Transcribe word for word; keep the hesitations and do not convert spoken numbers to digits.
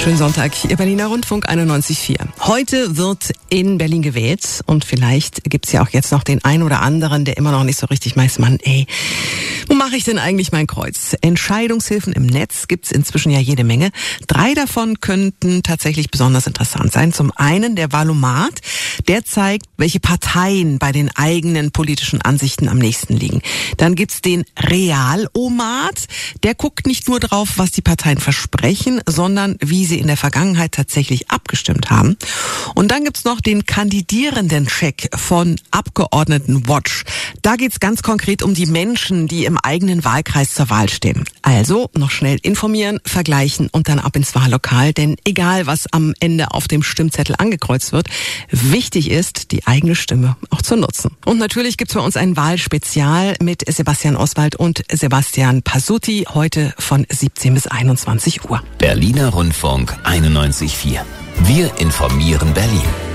Schönen Sonntag, Ihr Berliner Rundfunk einundneunzig Komma vier. Heute wird in Berlin gewählt und vielleicht gibt's ja auch jetzt noch den einen oder anderen, der immer noch nicht so richtig weiß, Mann, ey, wo mache ich denn eigentlich mein Kreuz? Entscheidungshilfen im Netz gibt's inzwischen ja jede Menge. Drei davon könnten tatsächlich besonders interessant sein. Zum einen der Valomat, der zeigt, welche Parteien bei den eigenen politischen Ansichten am nächsten liegen. Dann gibt's den Realomat, der guckt nicht nur drauf, was die Parteien versprechen, sondern wie sie in der Vergangenheit tatsächlich abgestimmt haben. Und dann gibt's noch den Kandidierenden-Check von Abgeordnetenwatch. Da geht's ganz konkret um die Menschen, die im eigenen Wahlkreis zur Wahl stehen. Also noch schnell informieren, vergleichen und dann ab ins Wahllokal. Denn egal, was am Ende auf dem Stimmzettel angekreuzt wird, wichtig ist, die eigene Stimme auch zu nutzen. Und natürlich gibt's bei uns ein Wahlspezial mit Sebastian Oswald und Sebastian Pasutti heute von siebzehn bis einundzwanzig Uhr. Berliner Rundfunk einundneunzig Komma vier. Wir informieren Berlin.